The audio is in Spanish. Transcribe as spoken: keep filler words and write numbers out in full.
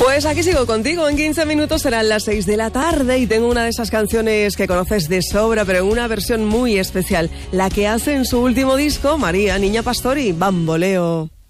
Pues aquí sigo contigo, en quince minutos serán las seis de la tarde y tengo una de esas canciones que conoces de sobra, pero en una versión muy especial, la que hace en su último disco María Niña Pastori, Bamboleo.